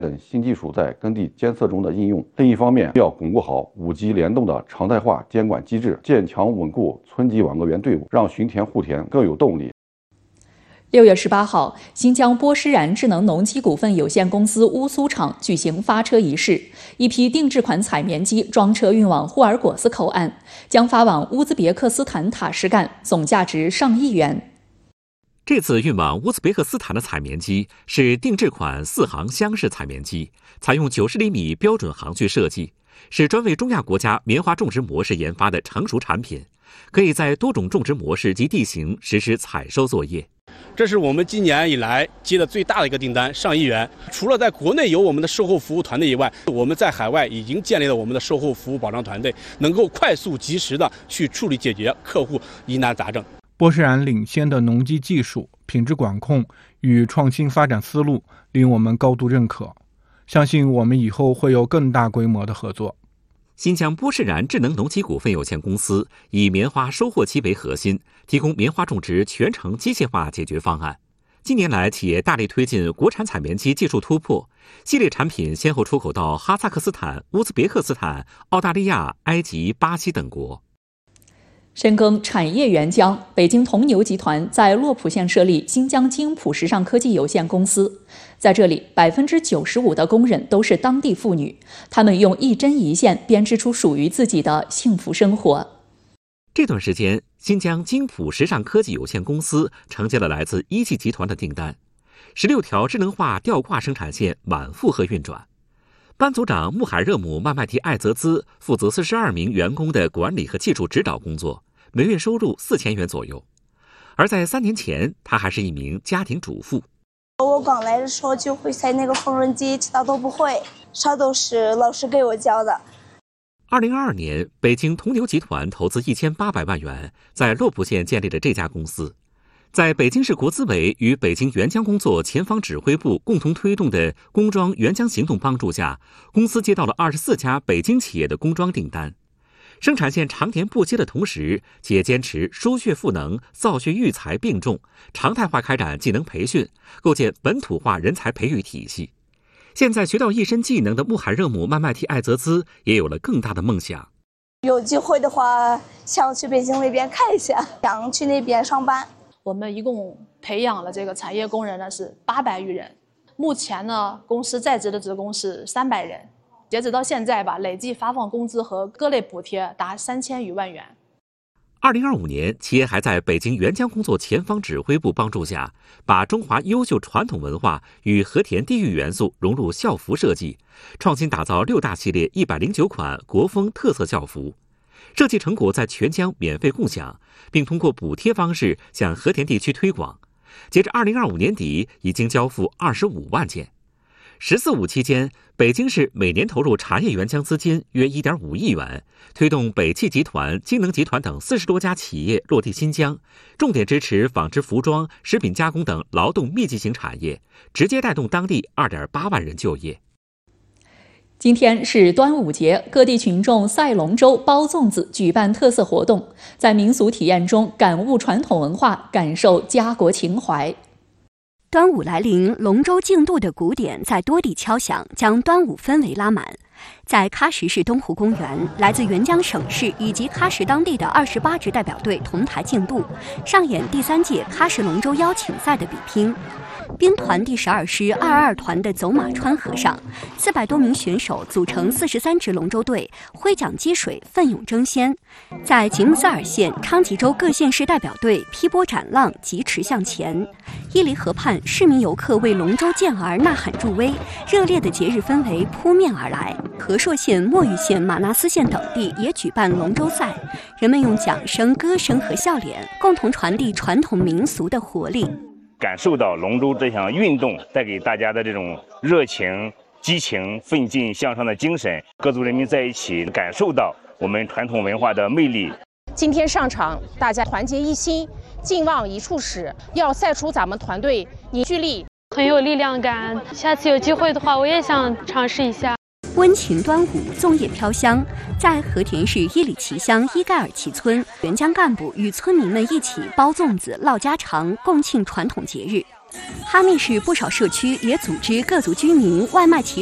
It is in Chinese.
等新技术在耕地监测中的应用。另一方面，要巩固好5级联动的常态化监管机制，建强稳固村级网格员队伍，让巡田护田更有动力。 6月18号，新疆波诗然智能农机股份有限公司乌苏厂举行发车仪式，一批定制款采棉机装车运往霍尔果斯口岸，将发往乌兹别克斯坦塔什干，总价值上亿元。 这次运往乌兹别克斯坦的采棉机是定制款4行箱式采棉机，采用90厘米标准航距设计，是专为中亚国家棉花种植模式研发的成熟产品，可以在多种种植模式及地形实施采收作业。 这是我们今年以来接的最大的一个订单，上亿元。除了在国内有我们的售后服务团队以外，我们在海外已经建立了我们的售后服务保障团队，能够快速及时的去处理解决客户疑难杂症。 波诗然领先的农机技术、品质管控与创新发展思路令我们高度认可，相信我们以后会有更大规模的合作。 新疆波诗然智能农机股份有限公司以棉花收获期为核心，提供棉花种植全程机械化解决方案。近年来，企业大力推进国产采棉机技术突破，系列产品先后出口到哈萨克斯坦、乌兹别克斯坦、澳大利亚、埃及、巴西等国。 深耕产业援疆，北京铜牛集团在洛浦县设立新疆精普时尚科技有限公司。在这里，95%的工人都是当地妇女，她们用一针一线编织出属于自己的幸福生活。 这段时间，新疆精普时尚科技有限公司承接了来自一汽集团的订单，16条智能化吊挂生产线满负荷运转。班组长穆罕热姆曼麦提艾泽兹负责42名员工的管理和技术指导工作，每月收入4000元左右。而在3年前，他还是一名家庭主妇。 我刚来的时候就会踩那个缝纫机，其他都不会，啥都是老师给我教的。 2022年，北京铜牛集团投资1800万元，在洛浦县建立了这家公司。在北京市国资委与北京援疆工作前方指挥部共同推动的工装援疆行动帮助下，公司接到了24家北京企业的工装订单。生产线常年不歇的同时，企业坚持输血赋能、造血育才并重，常态化开展技能培训，构建本土化人才培育体系。现在学到一身技能的穆罕热姆曼麦提艾泽兹也有了更大的梦想。 有机会的话，想去北京那边看一下，想去那边上班。 我们一共培养了这个产业工人呢是800余人，目前呢公司在职的职工是300人，截止到现在吧，累计发放工资和各类补贴达3000余万元。 2025年，企业还在北京援疆工作前方指挥部帮助下，把中华优秀传统文化与和田地域元素融入校服设计，创新打造6大系列109款国风特色校服。设计成果在全疆免费共享，并通过补贴方式向和田地区推广。截至2025年底，已经交付25万件。“14五”期间，北京市每年投入产业援疆资金约1.5亿元，推动北汽集团、京能集团等40多家企业落地新疆，重点支持纺织服装、食品加工等劳动密集型产业，直接带动当地2.8万人就业。 今天是端午节，各地群众赛龙舟、包粽子，举办特色活动，在民俗体验中感悟传统文化，感受家国情怀。 端午来临，龙舟竞渡的鼓点在多地敲响，将端午氛围拉满。在喀什市东湖公园，来自援疆省市以及喀什当地的28支代表队同台竞渡，上演第3届喀什龙舟邀请赛的比拼。兵团第12师22团的走马川河上，400多名选手组成43支龙舟队，挥桨击水，奋勇争先。在吉木萨尔县、昌吉州各县市代表队劈波斩浪，疾驰向前。伊犁河畔，市民游客为龙舟健儿呐喊助威，热烈的节日氛围扑面而来。和硕县、墨玉县、马纳斯县等地也举办龙舟赛，人们用桨声、歌声和笑脸，共同传递传统民俗的活力。 感受到龙舟这项运动带给大家的这种热情、激情、奋进向上的精神，各族人民在一起，感受到我们传统文化的魅力。 今天上场，大家团结一心，劲往一处使，要赛出咱们团队凝聚力， 很有力量感。下次有机会的话，我也想尝试一下。 温情端午，粽叶飘香。在和田市伊里旗乡伊盖尔旗村，援疆干部与村民们一起包粽子、唠家常，共庆传统节日。 哈密市不少社区也组织各族居民外卖骑